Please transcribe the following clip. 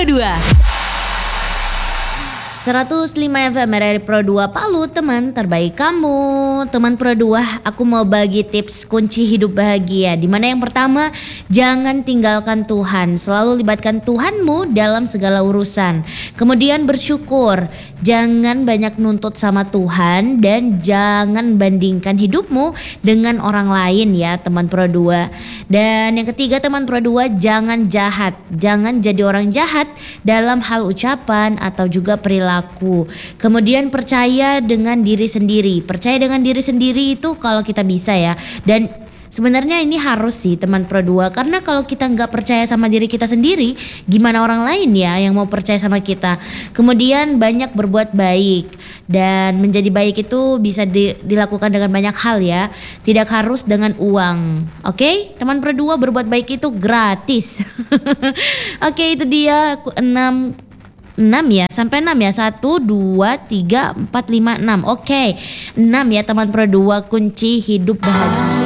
Pro 2. 105 FM RRI Pro 2 Palu, teman terbaik kamu. Teman Pro 2, aku mau bagi tips kunci hidup bahagia. Dimana yang pertama, jangan tinggalkan Tuhan. Selalu libatkan Tuhanmu dalam segala urusan. Kemudian bersyukur. Jangan banyak nuntut sama Tuhan. Dan jangan bandingkan hidupmu dengan orang lain ya teman Pro 2. Dan yang ketiga teman Pro 2, jangan jahat. Jangan jadi orang jahat dalam hal ucapan atau juga perilaku. Kemudian percaya dengan diri sendiri. Percaya dengan diri sendiri itu kalau kita bisa ya. Dan sebenarnya ini harus sih teman Pro 2. Karena kalau kita gak percaya sama diri kita sendiri, gimana orang lain ya yang mau percaya sama kita. Kemudian banyak berbuat baik. Dan menjadi baik itu bisa dilakukan dengan banyak hal ya. Tidak harus dengan uang. Oke? Teman Pro 2, berbuat baik itu gratis. Oke, itu dia 6 ya, sampai 6 ya. 1, 2, 3, 4, 5, 6. Oke, 6 ya teman Pro 2 kunci hidup bahagia.